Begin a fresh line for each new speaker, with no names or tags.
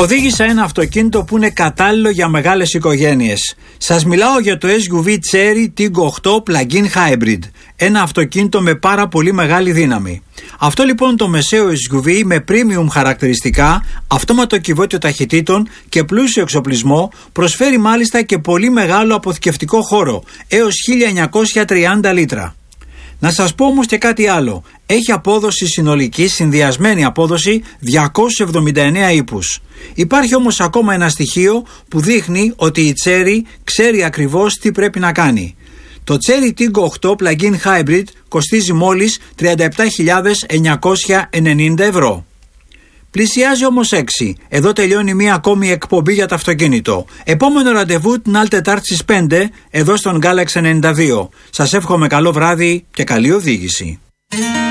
Οδήγησα ένα αυτοκίνητο που είναι κατάλληλο για μεγάλες οικογένειες. Σας μιλάω για το SUV Chery Tiggo 8 Plug-in Hybrid. Ένα αυτοκίνητο με πάρα πολύ μεγάλη δύναμη. Αυτό λοιπόν το μεσαίο SUV με premium χαρακτηριστικά, αυτόματο κυβότιο ταχυτήτων και πλούσιο εξοπλισμό προσφέρει μάλιστα και πολύ μεγάλο αποθηκευτικό χώρο, έως 1930 λίτρα. Να σας πω όμως και κάτι άλλο. Έχει απόδοση συνολική, συνδυασμένη απόδοση 279 ύπους. Υπάρχει όμως ακόμα ένα στοιχείο που δείχνει ότι η Chery ξέρει ακριβώς τι πρέπει να κάνει. Το Chery Tiggo 8 Plug-in Hybrid κοστίζει μόλις 37.990 ευρώ. Πλησιάζει όμως 6. Εδώ τελειώνει μία ακόμη εκπομπή για το αυτοκίνητο. Επόμενο ραντεβού την άλλη Τετάρτη στις 5, εδώ στον Galaxy 92. Σας εύχομαι καλό βράδυ και καλή οδήγηση.